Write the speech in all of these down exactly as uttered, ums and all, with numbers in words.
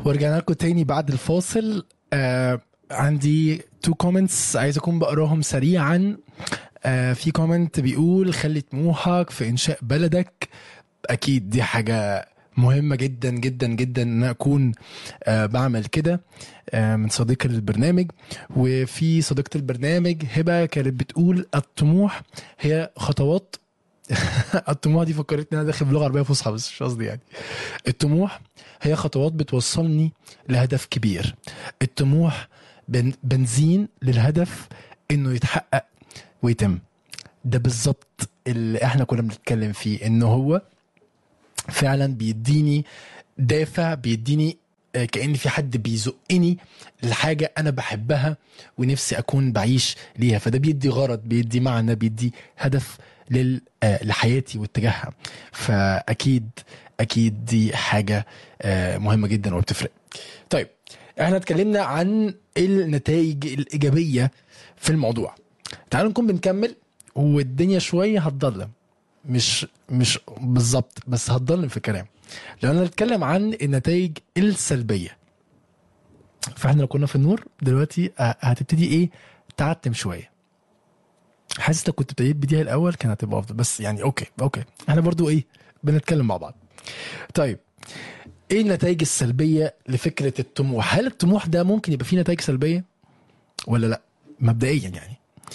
ورجعنا لكم تاني بعد الفاصل. آه عندي تو كومنتس عايز اكون بقراهم سريعا. آه في كومنت بيقول خلي طموحك في انشاء بلدك. اكيد دي حاجة مهمة جدا جدا جدا ان اكون آه بعمل كده. آه من صديقة البرنامج. وفي صديقة البرنامج هبة كانت بتقول الطموح هي خطوات. الطموح دي فكرتني انا داخل بلغة عربية فصحى بس مش قصدي يعني. الطموح هي خطوات بتوصلني لهدف كبير. الطموح بن بنزين للهدف انه يتحقق ويتم. ده بالظبط اللي احنا كنا بنتكلم فيه، انه هو فعلا بيديني دافع، بيديني كأن في حد بيزقني لحاجة أنا بحبها ونفسي أكون بعيش ليها. فده بيدي غرض، بيدي معنى، بيدي هدف لل... لحياتي واتجاهها. فأكيد أكيد دي حاجة مهمة جدا وبتفرق. طيب احنا اتكلمنا عن النتائج الإيجابية في الموضوع. تعالوا نكون بنكمل والدنيا شوية هتضلم، مش مش بالظبط بس هتضلم في الكلام. لو انا نتكلم عن النتائج السلبيه، فاحنا لو كنا في النور دلوقتي هتبتدي ايه تعتم شويه. حاسس لو كنت ابتديت بديها الاول كان هتبقى افضل، بس يعني اوكي اوكي احنا برضو ايه بنتكلم مع بعض. طيب ايه النتائج السلبيه لفكره الطموح؟ هل الطموح ده ممكن يبقى فيه نتائج سلبيه ولا لا مبدئيا يعني؟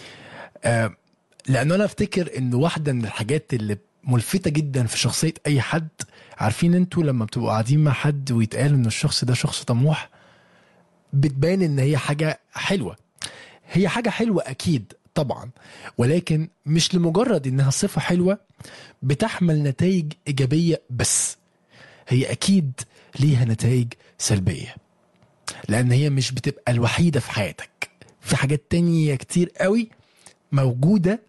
آه لانه انا افتكر ان واحده من الحاجات اللي ملفتة جدا في شخصية اي حد، عارفين انتوا لما بتبقوا قاعدين مع حد ويتقال ان الشخص ده شخص طموح، بتبان ان هي حاجة حلوة. هي حاجة حلوة اكيد طبعا، ولكن مش لمجرد انها صفة حلوة بتحمل نتائج ايجابية بس. هي اكيد ليها نتائج سلبية، لان هي مش بتبقى الوحيدة في حياتك. في حاجات تانية كتير قوي موجودة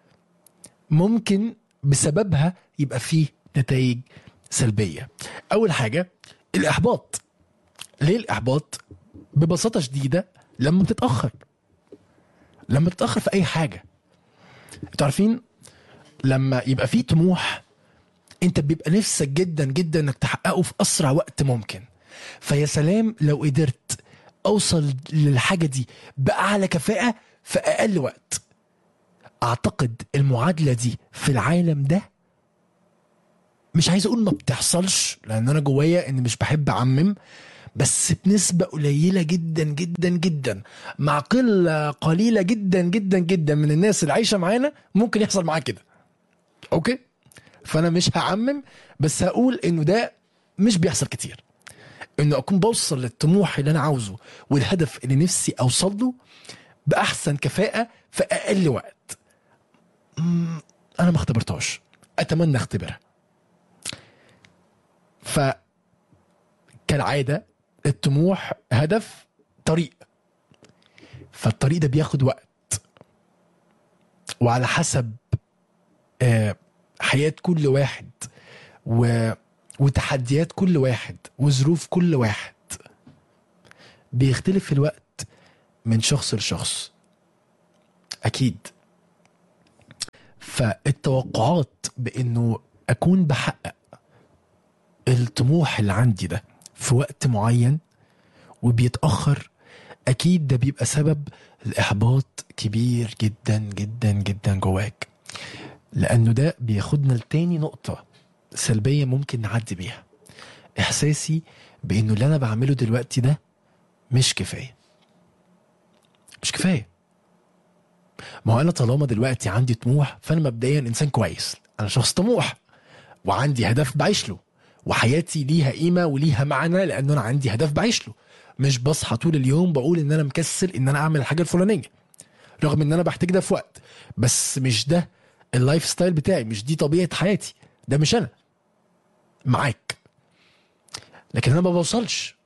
ممكن بسببها يبقى فيه نتائج سلبية. أول حاجة الإحباط. ليه الإحباط؟ ببساطة شديدة لما بتتأخر، لما بتتأخر في أي حاجة. تعرفين لما يبقى فيه طموح أنت بيبقى نفسك جدا جدا أنك تحققه في أسرع وقت ممكن. فيا سلام لو قدرت أوصل للحاجة دي بأعلى كفاءة في أقل وقت. أعتقد المعادلة دي في العالم ده مش عايز اقول ما بتحصلش، لان انا جوايا ان مش بحب اعمم، بس بنسبة قليلة جدا جدا جدا مع قلة قليلة جدا جدا جدا من الناس اللي عايشة معانا ممكن يحصل معاه كده. اوكي، فانا مش هعمم، بس هقول انه ده مش بيحصل كتير، انه اكون بوصل للطموح اللي انا عاوزه والهدف اللي نفسي اوصل له باحسن كفاءة في اقل وقت. انا ما اختبرتهاش، اتمنى اختبرها. فكالعادة الطموح هدف طريق، فالطريق ده بياخد وقت، وعلى حسب حياة كل واحد و... وتحديات كل واحد وظروف كل واحد بيختلف الوقت من شخص لشخص أكيد. فالتوقعات بأنه أكون بحقق الطموح اللي عندي ده في وقت معين وبيتأخر، أكيد ده بيبقى سبب الإحباط كبير جدا جدا جدا جواك، لأنه ده بياخدنا لتاني نقطة سلبية ممكن نعدي بيها. إحساسي بأنه اللي أنا بعمله دلوقتي ده مش كفاية. مش كفاية. ما هو أنا طالما دلوقتي عندي طموح فأنا مبدئيا إنسان كويس، أنا شخص طموح وعندي هدف بعيش له، وحياتي ليها قيمة وليها معنى لأنه أنا عندي هدف بعيش له. مش بصحى طول اليوم بقول إن أنا مكسل إن أنا أعمل الحاجة الفلانية رغم إن أنا بحتاج ده في وقت، بس مش ده اللايف ستايل بتاعي، مش دي طبيعة حياتي، ده مش أنا معاك. لكن أنا ما بوصلش،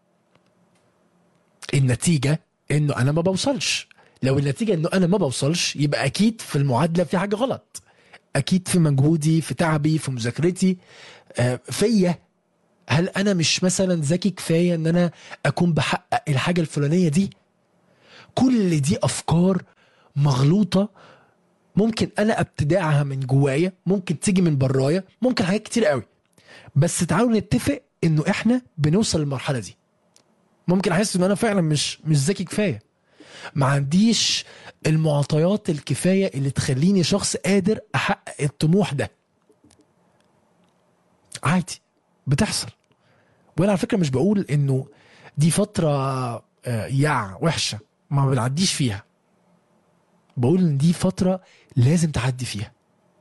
النتيجة إنه أنا ما بوصلش. لو النتيجة إنه أنا ما بوصلش يبقى أكيد في المعادلة في حاجة غلط، أكيد في مجهودي، في تعبي، في مذاكرتي، آه فيا. هل أنا مش مثلا ذكي كفاية إن أنا أكون بحقق الحاجة الفلانية دي؟ كل دي أفكار مغلوطة ممكن أنا ابتداعها من جوايا، ممكن تيجي من برايا، ممكن حاجات كتير قوي. بس تعالوا نتفق إنه إحنا بنوصل للمرحلة دي. ممكن احس ان انا فعلا مش مش ذكي كفايه، ما عنديش المعطيات الكفايه اللي تخليني شخص قادر احقق الطموح ده. عادي، بتحصل. وانا على فكره مش بقول انه دي فتره آه، يع وحشه ما بنعديش فيها، بقول ان دي فتره لازم تعدي فيها،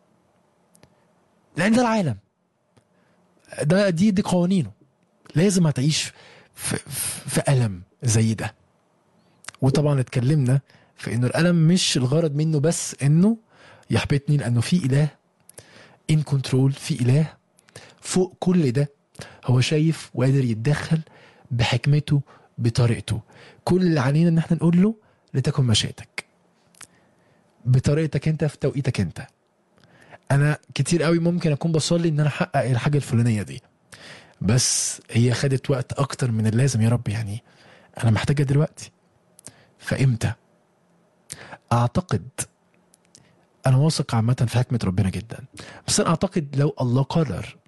لان ده العالم، ده دي دي قوانينه، لازم هتعيش في, في, في ألم زي ده. وطبعا اتكلمنا في انه الألم مش الغرض منه بس انه يحبطني، لانه في اله ان كنترول، في اله فوق كل ده، هو شايف وقادر يتدخل بحكمته بطريقته. كل اللي علينا ان احنا نقول له لتكن مشيئتك بطريقتك انت في توقيتك انت. انا كتير قوي ممكن اكون بصلي ان انا احقق الحاجه الفلانيه دي، بس هي خدت وقت اكتر من اللازم. يا رب يعني انا محتاجه دلوقتي، فامتى؟ اعتقد انا واثق عامه في حكمه ربنا جدا، بس انا اعتقد لو الله قرر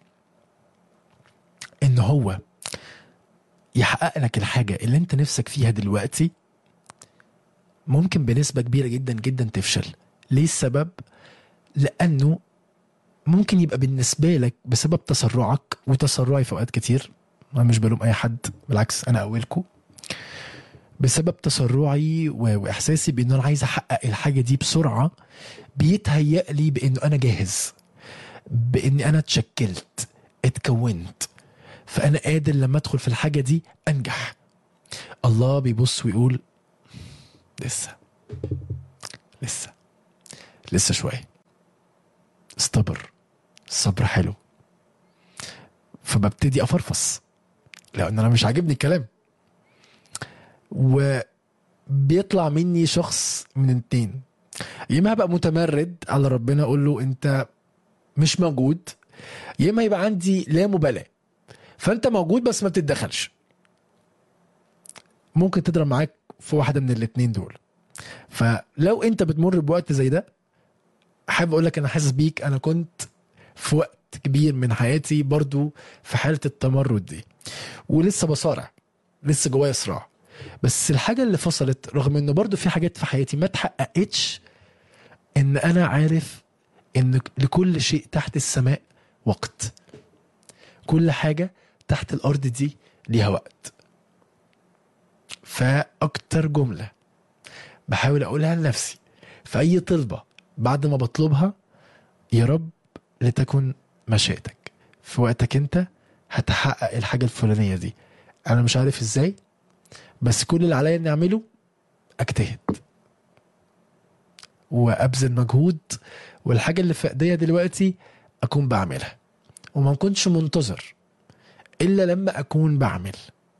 ان هو يحقق لك الحاجه اللي انت نفسك فيها دلوقتي، ممكن بنسبه كبيره جدا جدا تفشل. ليه السبب؟ لانه ممكن يبقى بالنسبه لك بسبب تسرعك، وتسرعي في اوقات كتير، انا مش بلوم اي حد، بالعكس انا اولكم، بسبب تسرعي و- واحساسي بان انا عايز احقق الحاجه دي بسرعه، بيتهيأ لي بانه انا جاهز، باني انا اتشكلت اتكونت، فانا قادر لما ادخل في الحاجه دي انجح. الله بيبص ويقول لسه لسه لسه شويه، استبر، الصبر حلو. فببتدي افرفص لان انا مش عاجبني الكلام، وبيطلع مني شخص من اتنين: يا اما هبقى متمرد على ربنا اقول له انت مش موجود، يا اما يبقى عندي لا مبالاه، فانت موجود بس ما بتتدخلش. ممكن تضرب معاك في واحده من الاتنين دول. فلو انت بتمر بوقت زي ده، حابب اقول لك انا حاسس بيك. انا كنت في وقت كبير من حياتي برضو في حاله التمرد دي، ولسه بصارع، لسه جوايا صراع. بس الحاجه اللي فصلت، رغم انه برضو في حاجات في حياتي ما اتحققتش، ان انا عارف ان لكل شيء تحت السماء وقت. كل حاجه تحت الارض دي ليها وقت. فاكتر جمله بحاول اقولها لنفسي في اي طلبه بعد ما بطلبها: يا رب لتكن مشيئتك في وقتك انت، هتحقق الحاجه الفلانيه دي. انا مش عارف ازاي، بس كل اللي عليا اني اعمله اجتهد وابذل مجهود، والحاجه اللي في ايديا دلوقتي اكون بعملها، وما كنتش منتظر الا لما اكون بعمل.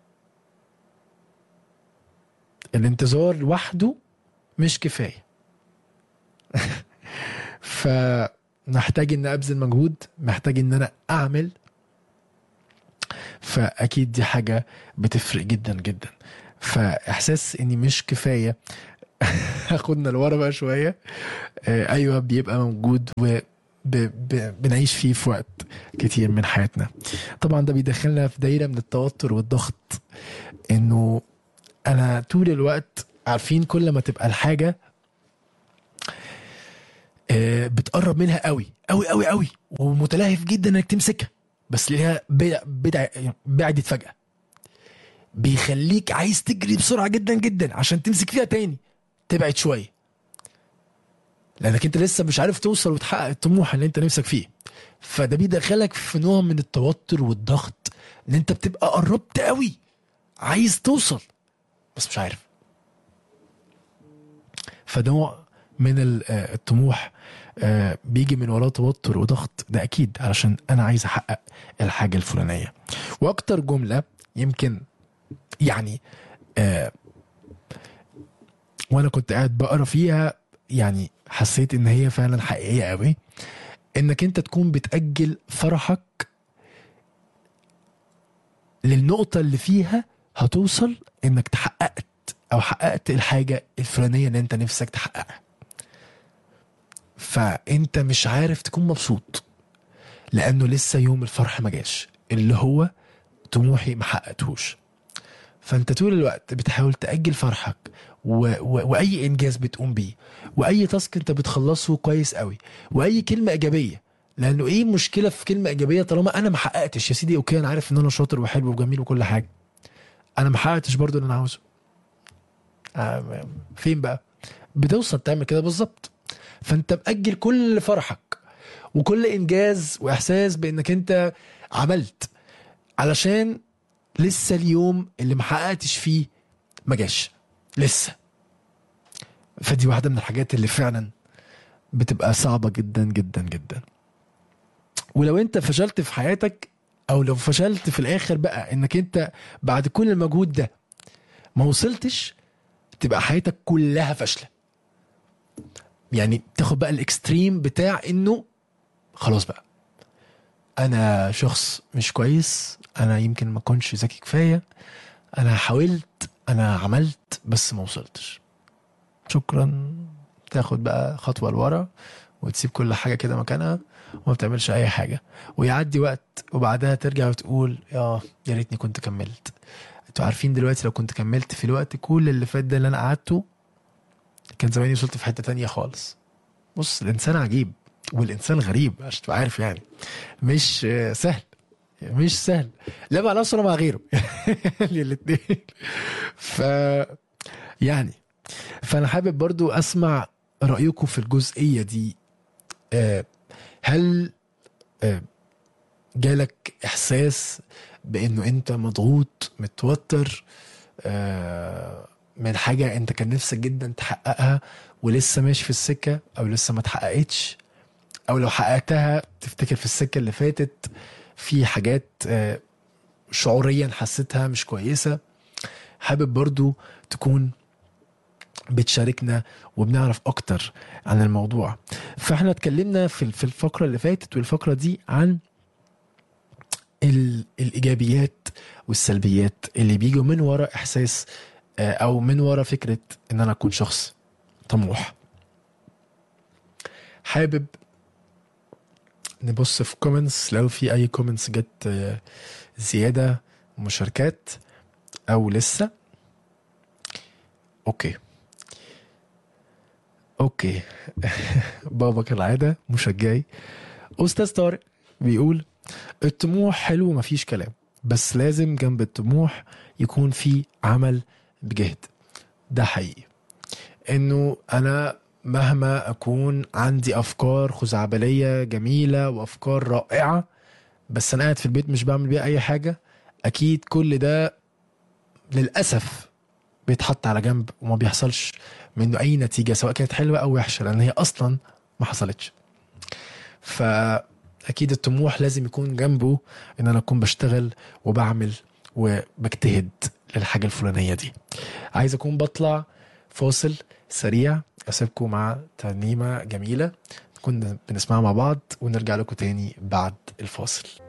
الانتظار لوحده مش كفايه. فمحتاج ان ابذل مجهود، محتاج ان انا اعمل. فاكيد دي حاجه بتفرق جدا جدا. فاحساس اني مش كفايه هاخدنا لورا بقى شويه. آه ايوه بيبقى موجود، و ب... ب... بنعيش فيه في وقت كتير من حياتنا. طبعا ده بيدخلنا في دايره من التوتر والضغط، انه انا طول الوقت عارفين كل ما تبقى الحاجه آه بتقرب منها قوي قوي قوي قوي، ومتلهف جدا انك تمسكها، بس ليها بدع بدع بعدت فجاه، بيخليك عايز تجري بسرعه جدا جدا عشان تمسك فيها تاني، تبعد شويه، لانك انت لسه مش عارف توصل وتحقق الطموح اللي انت نفسك فيه. فده بيدخلك في نوع من التوتر والضغط، ان انت بتبقى قربت قوي، عايز توصل بس مش عارف. فنوع من الطموح بيجي من وراه توتر وضغط، ده اكيد علشان انا عايز احقق الحاجه الفلانيه. واكتر جمله يمكن يعني آه وانا كنت قاعد بقرا فيها، يعني حسيت ان هي فعلا حقيقيه قوي: انك انت تكون بتأجل فرحك للنقطة اللي فيها هتوصل انك تحققت او حققت الحاجة الفلانية اللي انت نفسك تحققها. فانت مش عارف تكون مبسوط لانه لسه يوم الفرح ما جاش، اللي هو طموحي ما حققتهوش. فانت طول الوقت بتحاول تأجل فرحك و... و... واي انجاز بتقوم بيه، واي تاسك انت بتخلصه كويس قوي، واي كلمة ايجابية. لانه ايه مشكلة في كلمة ايجابية طالما انا ما حققتش؟ يا سيدي اوكي، انا عارف ان انا شاطر وحلو وجميل وكل حاجة، انا ما حققتش برضو اللي انا عاوزه. آه، فين بقى بتوصل تعمل كده بالظبط؟ فانت مأجل كل فرحك وكل انجاز واحساس بانك انت عملت، علشان لسه اليوم اللي ما حققتش فيه ما جاش لسه. فدي واحدة من الحاجات اللي فعلا بتبقى صعبة جدا جدا جدا. ولو انت فشلت في حياتك، او لو فشلت في الاخر بقى انك انت بعد كل المجهود ده ما وصلتش، تبقى حياتك كلها فاشلة. يعني تاخد بقى الاكستريم بتاع انه خلاص بقى انا شخص مش كويس، انا يمكن ما كنتش ذكي كفاية، انا حاولت، انا عملت بس ما وصلتش، شكرا. تاخد بقى خطوة لورا وتسيب كل حاجة كده مكانها وما بتعملش اي حاجة، ويعدي وقت وبعدها ترجع وتقول يا يا ريتني كنت كملت. انتوا عارفين دلوقتي لو كنت كملت في الوقت كل اللي فات ده اللي انا قعدته، كان زماني وصلت في حتة تانية خالص. بص الانسان عجيب والانسان غريب عشان تبقى عارف، يعني مش آه، سهل، مش سهل، لا مع نفسه ولا مع غيره. الاثنين. ف يعني فانا حابب برضو اسمع رايكم في الجزئيه دي. آه، هل آه، جالك احساس بانه انت مضغوط متوتر آه، من حاجه انت كان نفسك جدا تحققها ولسه ماشي في السكه، او لسه ما اتحققتش، او لو حققتها تفتكر في السكه اللي فاتت في حاجات آه، شعوريا حسيتها مش كويسه؟ حابب برضو تكون بتشاركنا وبنعرف اكتر عن الموضوع. فاحنا اتكلمنا في في الفقره اللي فاتت والفقره دي عن ال- الايجابيات والسلبيات اللي بيجوا من وراء احساس آه، او من وراء فكره ان انا اكون شخص طموح. حابب نبص في كومنتس لو في اي كومنتس جت آه، زياده، مشاركات او لسه. اوكي اوكي. بابا كالعاده مشجعي استاذ طارق بيقول الطموح حلو مفيش كلام، بس لازم جنب الطموح يكون في عمل بجهد. ده حقيقي، انه انا مهما اكون عندي افكار خزعبلية جميلة وافكار رائعة، بس انا قاعد في البيت مش بعمل بيها اي حاجة، اكيد كل ده للأسف بيتحط على جنب وما بيحصلش منه اي نتيجة، سواء كانت حلوة او وحشة، لان هي اصلا ما حصلتش. فأكيد الطموح لازم يكون جنبه إن أنا أكون بشتغل وبعمل وبجتهد للحاجة الفلانية دي. عايز أكون بطلع فاصل سريع، أسيبكم مع ترنيمة جميلة كنا بنسمعها مع بعض ونرجع لكم تاني بعد الفاصل.